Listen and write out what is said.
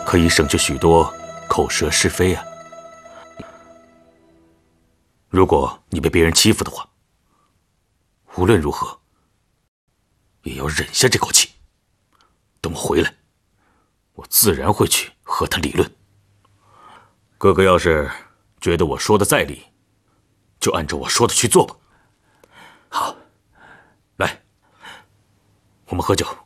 可以省去许多口舌是非啊。如果你被别人欺负的话，无论如何也要忍下这口气。等我回来，我自然会去和他理论。哥哥要是觉得我说的在理，就按照我说的去做吧。 好， 来，我们喝酒。